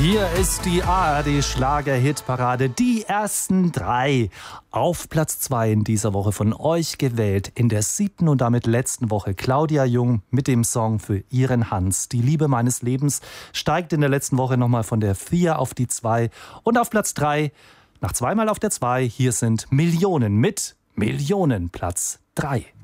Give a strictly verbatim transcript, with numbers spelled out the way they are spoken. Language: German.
Hier ist die A R D-Schlager-Hitparade, die ersten drei. Auf Platz zwei in dieser Woche von euch gewählt, in der siebten und damit letzten Woche Claudia Jung mit dem Song für ihren Hans. Die Liebe meines Lebens steigt in der letzten Woche nochmal von der vier auf die zwei. Und auf Platz drei, nach zweimal auf der zwei, hier sind Millionen mit Millionen Platz drei.